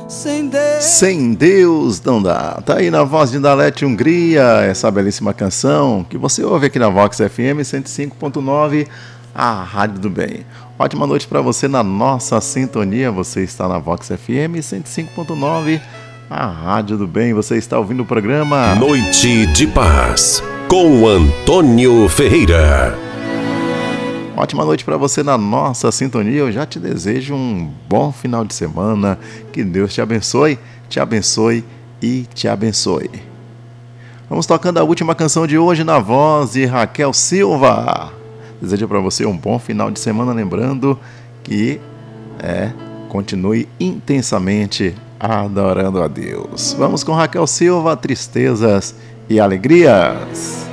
Sem Deus não dá. Tá aí na voz de Dalete Hungria, essa belíssima canção que você ouve aqui na Vox FM 105.9, a Rádio do Bem. Ótima noite para você na nossa sintonia. Você está na Vox FM 105.9, a Rádio do Bem. Você está ouvindo o programa Noite de Paz, com Antônio Ferreira. Ótima noite para você na nossa sintonia. Eu já te desejo um bom final de semana. Que Deus te abençoe e te abençoe. Vamos tocando a última canção de hoje na voz de Raquel Silva. Desejo para você um bom final de semana, lembrando que continue intensamente adorando a Deus. Vamos com Raquel Silva, Tristezas e Alegrias.